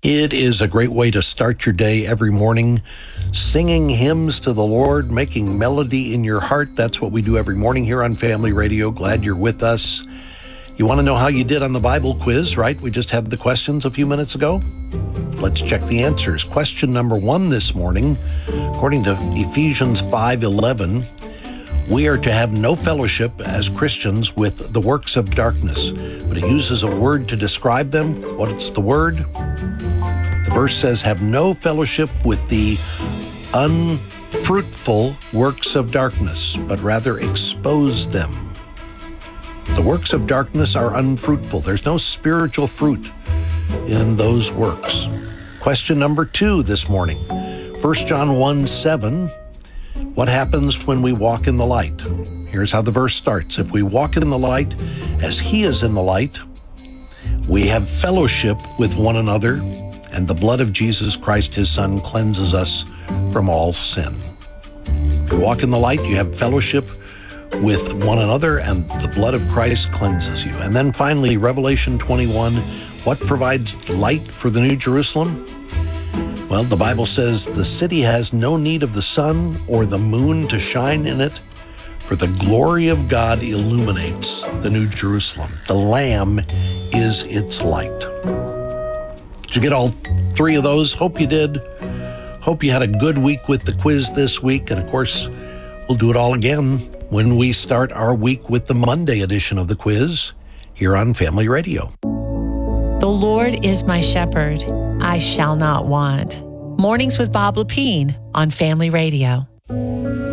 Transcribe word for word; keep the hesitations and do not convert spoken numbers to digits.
It is a great way to start your day every morning, singing hymns to the Lord, making melody in your heart. That's what we do every morning here on Family Radio. Glad you're with us. You want to know how you did on the Bible quiz, right? We just had the questions a few minutes ago. Let's check the answers. Question number one this morning, according to Ephesians five eleven, we are to have no fellowship as Christians with the works of darkness. But it uses a word to describe them. What's the word? The verse says, have no fellowship with the unfruitful works of darkness, but rather expose them. The works of darkness are unfruitful. There's no spiritual fruit in those works. Question number two this morning, First John one seven. What happens when we walk in the light? Here's how the verse starts. If we walk in the light as he is in the light, we have fellowship with one another, and the blood of Jesus Christ, his son, cleanses us from all sin. If you walk in the light, you have fellowship with one another, and the blood of Christ cleanses you. And then finally, Revelation twenty-one, what provides light for the New Jerusalem? Well, the Bible says the city has no need of the sun or the moon to shine in it, for the glory of God illuminates the New Jerusalem. The Lamb is its light. Did you get all three of those? Hope you did. Hope you had a good week with the quiz this week. And of course, we'll do it all again when we start our week with the Monday edition of the quiz here on Family Radio. The Lord is my shepherd, I shall not want. Mornings with Bob Lepine on Family Radio.